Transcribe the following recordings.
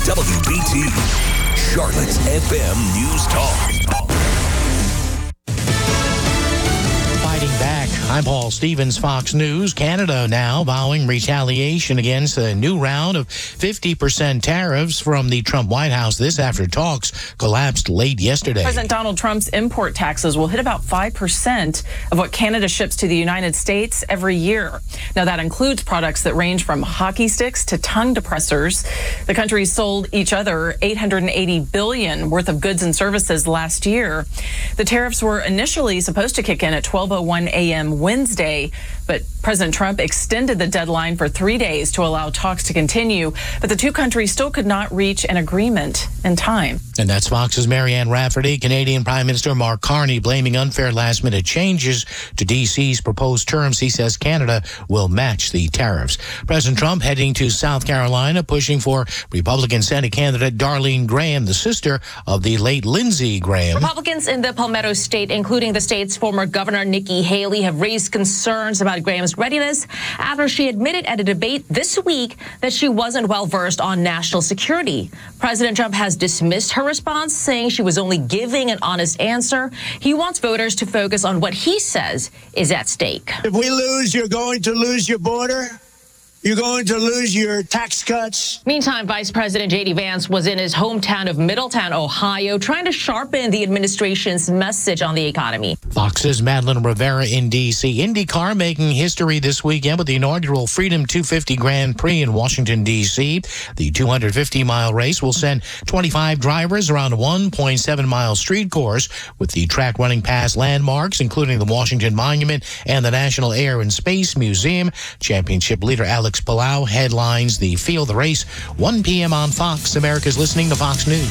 WBT, Charlotte's FM News Talk. Fighting back. I'm Paul Stevens, Fox News. Canada now vowing retaliation against a new round of 50% tariffs from the Trump White House. This after talks collapsed late yesterday. President Donald Trump's import taxes will hit about 5% of what Canada ships to the United States every year. Now, that includes products that range from hockey sticks to tongue depressors. The countries sold each other $880 billion worth of goods and services last year. The tariffs were initially supposed to kick in at 12:01 a.m. Wednesday, but President Trump extended the deadline for 3 days to allow talks to continue. But the two countries still could not reach an agreement in time. And that's Fox's Marianne Rafferty. Canadian Prime Minister Mark Carney blaming unfair last-minute changes to D.C.'s proposed terms. He says Canada will match the tariffs. President Trump heading to South Carolina, pushing for Republican Senate candidate Darlene Graham, the sister of the late Lindsey Graham. Republicans in the Palmetto State, including the state's former governor Nikki Haley, have raised concerns about Graham's readiness after she admitted at a debate this week that she wasn't well-versed on national security. President Trump has dismissed her response, saying she was only giving an honest answer. He wants voters to focus on what he says is at stake. If we lose, you're going to lose your border. You're going to lose your tax cuts. Meantime, Vice President J.D. Vance was in his hometown of Middletown, Ohio, trying to sharpen the administration's message on the economy. Fox's Madeline Rivera in D.C. IndyCar making history this weekend with the inaugural Freedom 250 Grand Prix in Washington, D.C. The 250-mile race will send 25 drivers around a 1.7-mile street course with the track running past landmarks, including the Washington Monument and the National Air and Space Museum. Championship leader Alex Palau headlines the field. The race, 1 p.m. on Fox. America's listening to Fox News.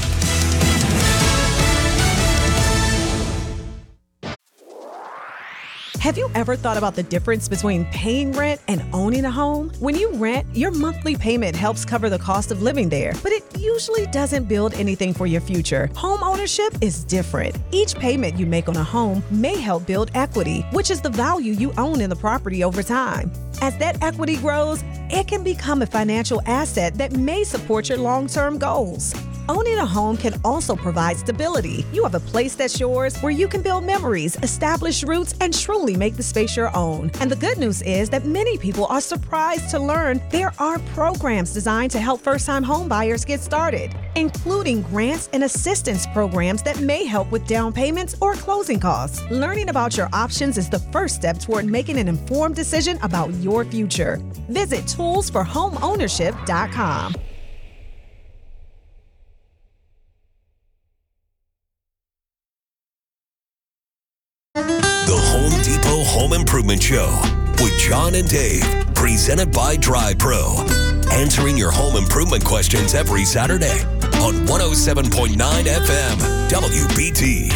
Have you ever thought about the difference between paying rent and owning a home? When you rent, your monthly payment helps cover the cost of living there, but it usually doesn't build anything for your future. Home ownership is different. Each payment you make on a home may help build equity, which is the value you own in the property over time. As that equity grows, it can become a financial asset that may support your long-term goals. Owning a home can also provide stability. You have a place that's yours where you can build memories, establish roots, and truly make the space your own. And the good news is that many people are surprised to learn there are programs designed to help first-time home buyers get started, including grants and assistance programs that may help with down payments or closing costs. Learning about your options is the first step toward making an informed decision about your future. Visit toolsforhomeownership.com. The Home Depot Home Improvement Show with John and Dave, presented by Dry Pro. Answering your home improvement questions every Saturday on 107.9 FM WBT.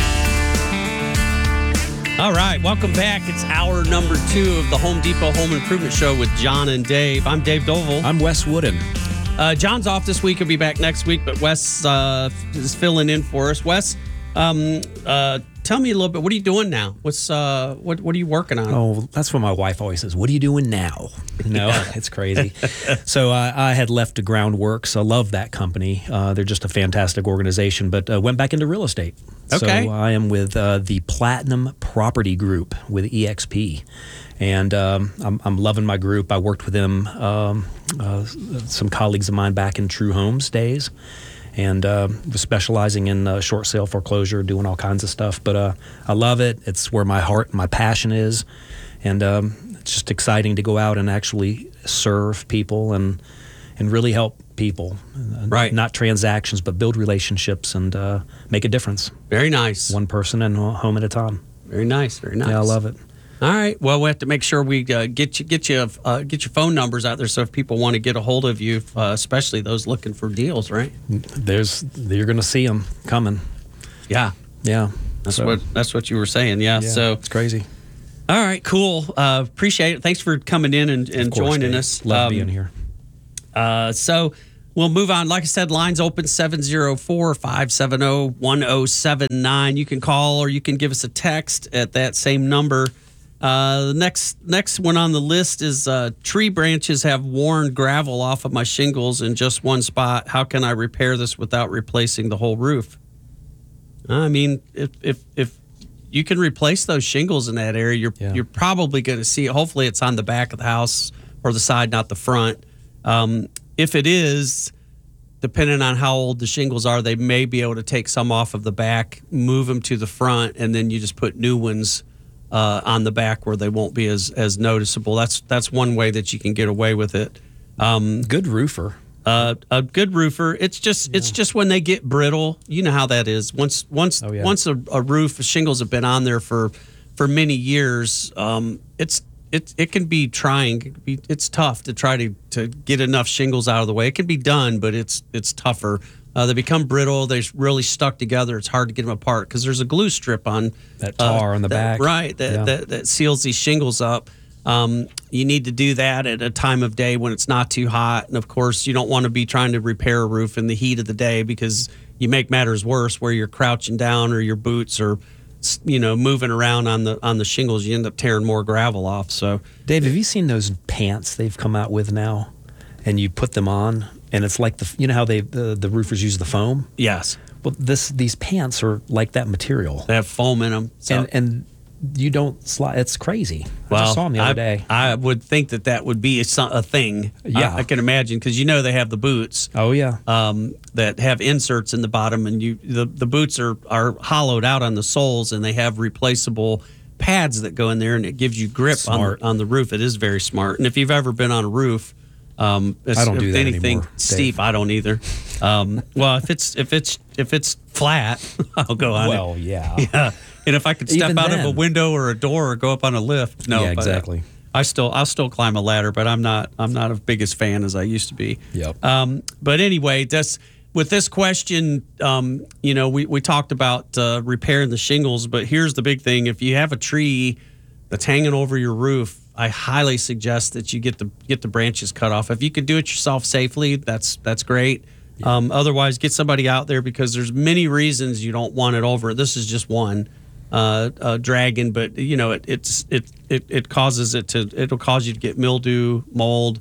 All right, welcome back. It's hour number 2 of the Home Depot Home Improvement Show with John and Dave. I'm Dave Dovell. I'm Wes Wooden. John's off this week. He'll be back next week, but Wes is filling in for us. Wes, tell me a little bit. What are you doing now? What are you working on? Oh, that's what my wife always says. What are you doing now? It's crazy. So I had left the Groundworks. I love that company. They're just a fantastic organization, but went back into real estate. Okay. So I am with the Platinum Property Group with EXP. And I'm loving my group. I worked with them, some colleagues of mine back in True Homes days. And was specializing in short sale foreclosure, doing all kinds of stuff. But I love it. It's where my heart and my passion is. And it's just exciting to go out and actually serve people and really help people. Right. Not transactions, but build relationships and make a difference. Very nice. One person and a home at a time. Very nice. Very nice. Yeah, I love it. All right. Well, we have to make sure we get your phone numbers out there, so if people want to get a hold of you, especially those looking for deals, right? You're going to see them coming. Yeah. Yeah. That's what you were saying. Yeah. So it's crazy. All right. Cool. Appreciate it. Thanks for coming in and joining us. Love being here. So we'll move on. Like I said, lines open 704-570-1079. You can call or you can give us a text at that same number. The next one on the list is tree branches have worn gravel off of my shingles in just one spot. How can I repair this without replacing the whole roof? I mean, if you can replace those shingles in that area, you're probably going to see it. Hopefully it's on the back of the house or the side, not the front. If it is, depending on how old the shingles are, they may be able to take some off of the back, move them to the front, and then you just put new ones on the back where they won't be as noticeable. That's one way that you can get away with it. Good roofer. A good roofer. It's just when they get brittle. You know how that is. Once a roof, shingles have been on there for many years. It can be trying. It's tough to try to get enough shingles out of the way. It can be done, but it's tougher. They become brittle. They're really stuck together. It's hard to get them apart because there's a glue strip on that tar on the back, right? That seals these shingles up. You need to do that at a time of day when it's not too hot, and of course, you don't want to be trying to repair a roof in the heat of the day because you make matters worse where you're crouching down or your boots are, moving around on the shingles. You end up tearing more gravel off. So, Dave, have you seen those pants they've come out with now? And you put them on, and it's like how the roofers use the foam. Yes. Well, these pants are like that material. They have foam in them, and you don't slide. It's crazy. Well, I just saw them the other day. I would think that would be a thing. Yeah, I can imagine because they have the boots. Oh yeah. That have inserts in the bottom, and the boots are hollowed out on the soles, and they have replaceable pads that go in there, and it gives you grip on the roof. It is very smart. And if you've ever been on a roof, I don't do that anything anymore, steep, Dave. I don't either. Well, if it's flat, I'll go on it. Well, yeah. Yeah. And if I could step Even out then. of a window or a door or go up on a lift, no. Yeah, but, exactly. I'll still climb a ladder, but I'm not as big as fan as I used to be. Yep. But anyway, with this question, we talked about repairing the shingles, but here's the big thing: if you have a tree that's hanging over your roof, I highly suggest that you get the branches cut off. If you can do it yourself safely, that's great. Yeah. Otherwise, get somebody out there because there's many reasons you don't want it over. This is just one. Dragon, but it causes it'll cause you to get mildew, mold,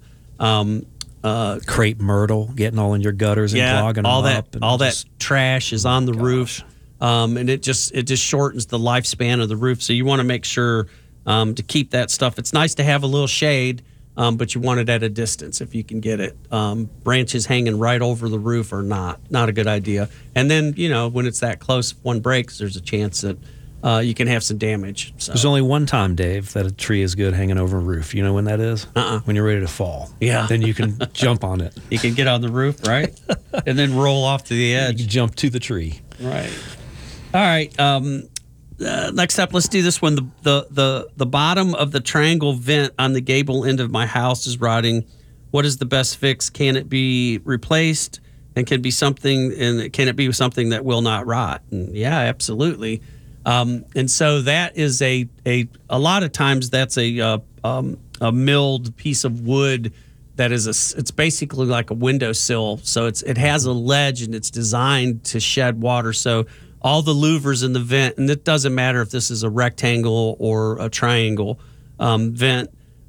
crepe myrtle getting all in your gutters and clogging them up. And all that trash is on the roof, and it just shortens the lifespan of the roof. So you want to make sure to keep that stuff. It's nice to have a little shade, but you want it at a distance if you can get it. Branches hanging right over the roof are not a good idea. And then when it's that close, if one breaks, there's a chance that you can have some damage. So. There's only one time, Dave, that a tree is good hanging over a roof. You know when that is? When you're ready to fall. Yeah. Then you can jump on it. You can get on the roof, right? And then roll off to the edge. You can jump to the tree. Right. All right. Next up, let's do this one. The bottom of the triangle vent on the gable end of my house is rotting. What is the best fix? Can it be replaced? And can it be something that will not rot? And yeah, absolutely. And so that is a lot of times that's a milled piece of wood that is it's basically like a windowsill. So it has a ledge and it's designed to shed water. So all the louvers in the vent, and it doesn't matter if this is a rectangle or a triangle vent,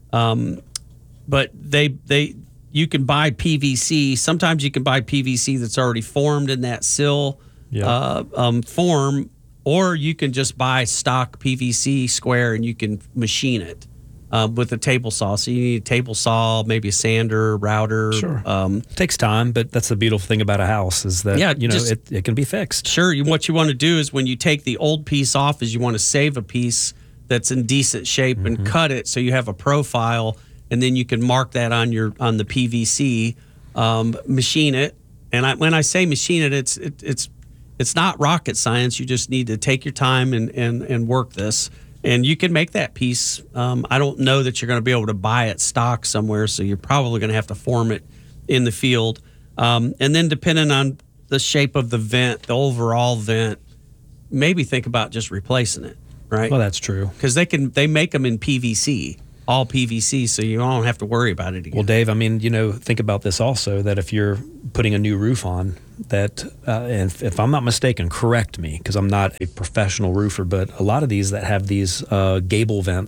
but you can buy PVC. Sometimes you can buy PVC that's already formed in that sill form. Or you can just buy stock PVC square and you can machine it with a table saw. So you need a table saw, maybe a sander, router. Sure. It takes time, but that's the beautiful thing about a house is that it can be fixed. Sure. What you want to do is when you take the old piece off is you want to save a piece that's in decent shape and cut it so you have a profile, and then you can mark that on the PVC, machine it. And when I say machine it, it's not rocket science. You just need to take your time and work this. And you can make that piece. I don't know that you're going to be able to buy it stock somewhere, so you're probably going to have to form it in the field. And then depending on the shape of the vent, the overall vent, maybe think about just replacing it, right? Well, that's true. Because they make them in PVC. All PVC, so you don't have to worry about it again. Well, Dave, I mean, think about this also, that if you're putting a new roof on, that, and if I'm not mistaken, correct me, because I'm not a professional roofer, but a lot of these that have these gable vents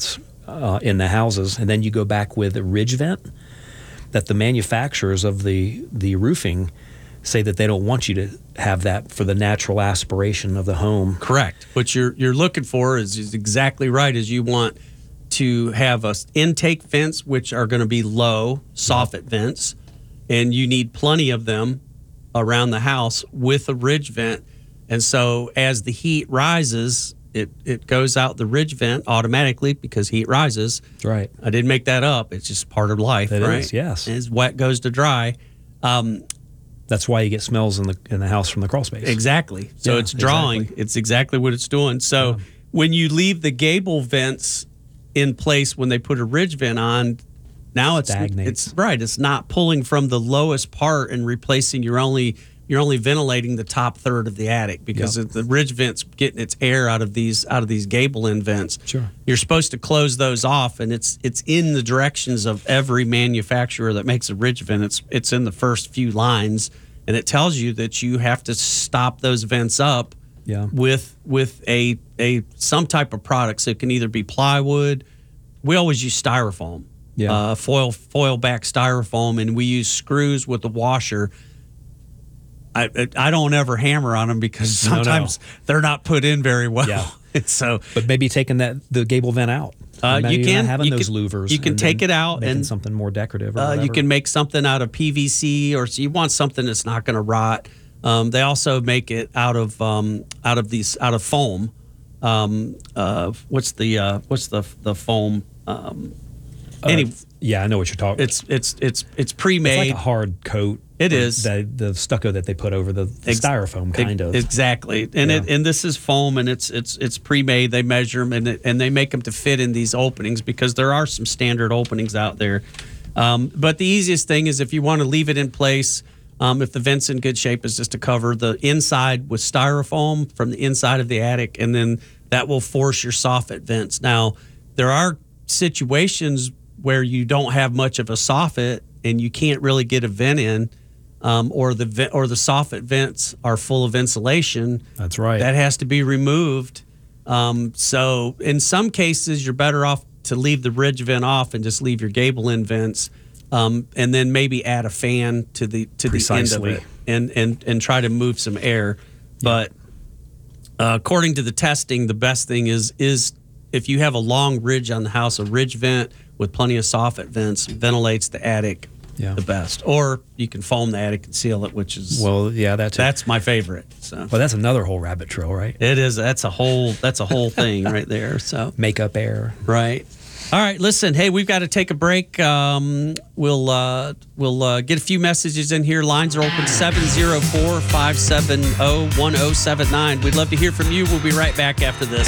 in the houses, and then you go back with a ridge vent, that the manufacturers of the roofing say that they don't want you to have that for the natural aspiration of the home. Correct. What you're looking for is exactly right. Is you want to have a intake vents, which are going to be low soffit vents, and you need plenty of them around the house with a ridge vent. And so as the heat rises, it goes out the ridge vent automatically because heat rises. That's right. I didn't make that up. It's just part of life, It right? is, yes. As wet goes to dry. That's why you get smells in the house from the crawl space. Exactly. So Yeah, it's drawing. exactly. It's exactly what it's doing. So when you leave the gable vents in place when they put a ridge vent on, now Stagnates. it's right. It's not pulling from the lowest part and replacing you're only ventilating the top third of the attic because the ridge vent's getting its air out of these gable end vents. Sure. You're supposed to close those off, and it's in the directions of every manufacturer that makes a ridge vent. It's in the first few lines, and it tells you that you have to stop those vents up with a some type of product. So it can either be plywood. We always use styrofoam. Foil back styrofoam, and we use screws with the washer. I don't ever hammer on them because sometimes they're not put in very well. Yeah. So, but maybe taking the gable vent out. Maybe you can not having those can, louvers. You can and take then it out making and something more decorative. Or you can make something out of PVC, or so you want something that's not going to rot. They also make it out of foam. What's the foam? Anyway, yeah, I know what you're talking. It's pre-made. It's like a hard coat. It is the stucco that they put over the styrofoam, kind of. Exactly, and and this is foam, and it's pre-made. They measure them, and they make them to fit in these openings because there are some standard openings out there. But the easiest thing is if you want to leave it in place, if the vent's in good shape, is just to cover the inside with styrofoam from the inside of the attic, and then that will force your soffit vents. Now, there are situations where you don't have much of a soffit and you can't really get a vent in, or the soffit vents are full of insulation. That's right. That has to be removed. So in some cases, you're better off to leave the ridge vent off and just leave your gable end vents, and then maybe add a fan to the end of it and try to move some air. But according to the testing, the best thing is if you have a long ridge on the house, a ridge vent with plenty of soffit vents ventilates the attic the best. Or you can foam the attic and seal it, which is that's my favorite. So, well, that's another whole rabbit trail, right? It is. That's a whole thing right there. So make up air, right? All right, listen. Hey, we've got to take a break. We'll get a few messages in here. Lines are open 704-570-1079. We'd love to hear from you. We'll be right back after this.